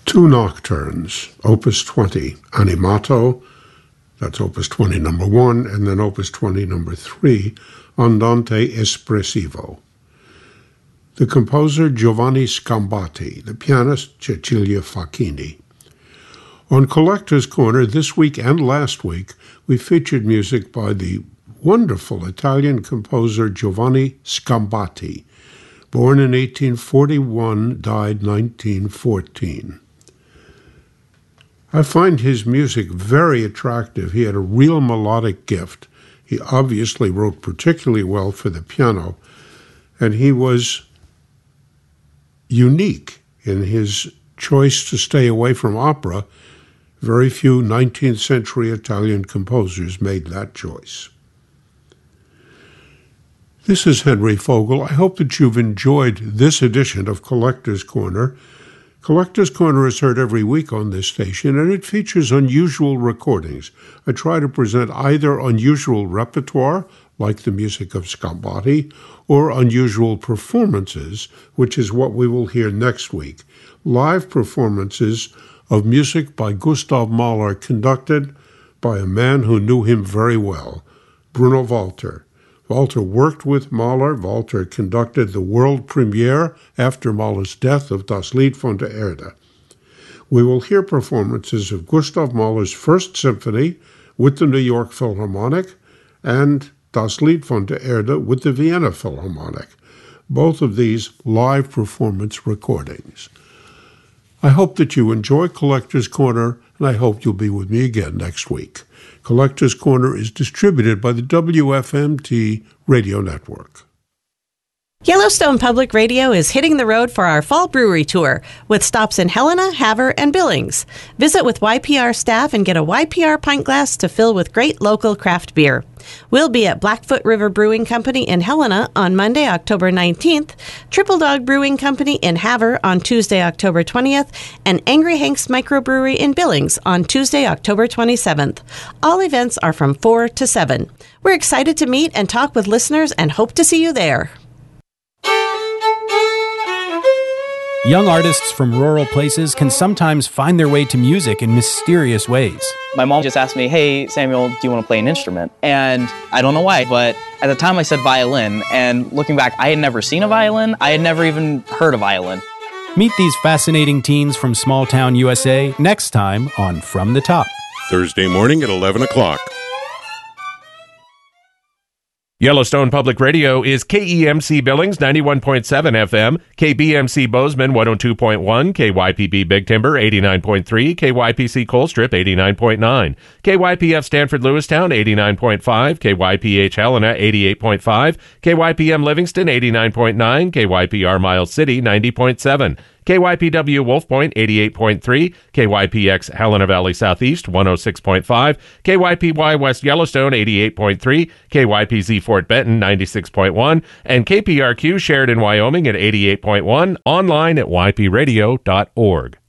Two Nocturnes, Opus 20, Animato, that's Opus 20 number 1, and then Opus 20 number 3, Andante Espressivo. The composer Giovanni Scambati, the pianist Cecilia Facchini. On Collector's Corner this week and last week, we featured music by the wonderful Italian composer Giovanni Scambati, born in 1841, died 1914. I find his music very attractive. He had a real melodic gift. He obviously wrote particularly well for the piano, and he was unique in his choice to stay away from opera. Very few 19th century Italian composers made that choice. This is Henry Fogel. I hope that you've enjoyed this edition of Collector's Corner. Collector's Corner is heard every week on this station, and it features unusual recordings. I try to present either unusual repertoire, like the music of Scambati, or unusual performances, which is what we will hear next week. Live performances of music by Gustav Mahler, conducted by a man who knew him very well, Bruno Walter. Walter worked with Mahler. Walter conducted the world premiere after Mahler's death of Das Lied von der Erde. We will hear performances of Gustav Mahler's First Symphony with the New York Philharmonic and Das Lied von der Erde with the Vienna Philharmonic, both of these live performance recordings. I hope that you enjoy Collector's Corner, and I hope you'll be with me again next week. Collector's Corner is distributed by the WFMT Radio Network. Yellowstone Public Radio is hitting the road for our fall brewery tour with stops in Helena, Havre, and Billings. Visit with YPR staff and get a YPR pint glass to fill with great local craft beer. We'll be at Blackfoot River Brewing Company in Helena on Monday, October 19th, Triple Dog Brewing Company in Havre on Tuesday, October 20th, and Angry Hank's Microbrewery in Billings on Tuesday, October 27th. All events are from 4 to 7. We're excited to meet and talk with listeners and hope to see you there. Young artists from rural places can sometimes find their way to music in mysterious ways. My mom just asked me, hey, Samuel, do you want to play an instrument? And I don't know why, but at the time I said violin, and looking back, I had never seen a violin. I had never even heard a violin. Meet these fascinating teens from small town USA next time on From the Top. Thursday morning at 11 o'clock. Yellowstone Public Radio is KEMC Billings 91.7 FM, KBMC Bozeman 102.1, KYPB Big Timber 89.3, KYPC Colstrip 89.9, KYPF Stanford Lewistown 89.5, KYPH Helena 88.5, KYPM Livingston 89.9, KYPR Miles City 90.7, KYPW Wolf Point 88.3, KYPX Helena Valley Southeast 106.5, KYPY West Yellowstone 88.3, KYPZ Fort Benton 96.1, and KPRQ Sheridan, Wyoming at 88.1, online at ypradio.org.